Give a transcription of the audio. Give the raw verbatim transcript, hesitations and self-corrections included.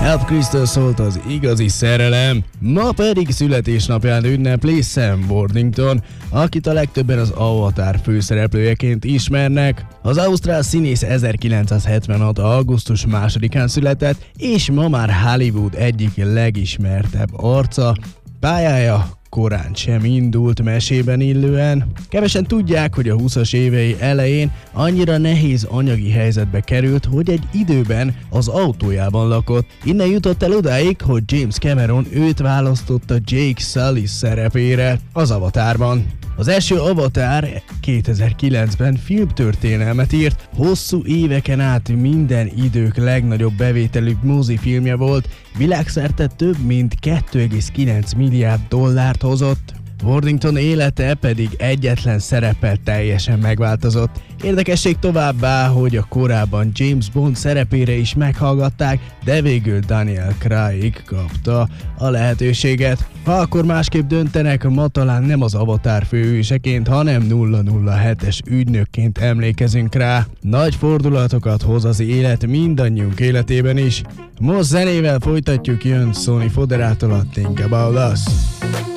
Help Crystal szólt az igazi szerelem, ma pedig születésnapján ünnepli Sam Worthington, akit a legtöbben az Avatar főszereplőjeként ismernek. Az ausztrál színész ezerkilencszázhetvenhat. augusztus másodikán született, és ma már Hollywood egyik legismertebb arca. Pályája korán sem indult mesében illően. Kevesen tudják, hogy a húszas évei elején annyira nehéz anyagi helyzetbe került, hogy egy időben az autójában lakott. Innen jutott el odáig, hogy James Cameron őt választotta Jake Sully szerepére az Avatarban. Az első Avatar kétezer-kilencben filmtörténelmet írt, hosszú éveken át minden idők legnagyobb bevételű mozifilmje volt, világszerte több mint két egész kilenc milliárd dollárt hozott. Worthington élete pedig egyetlen szereppel teljesen megváltozott. Érdekesség továbbá, hogy a korábban James Bond szerepére is meghallgatták, de végül Daniel Craig kapta a lehetőséget. Ha akkor másképp döntenek, ma talán nem az Avatar főhőseként, hanem nulla nulla hetes ügynökként emlékezünk rá. Nagy fordulatokat hoz az élet mindannyiunk életében is. Most zenével folytatjuk, jön Sony Fodderától a Think About Us.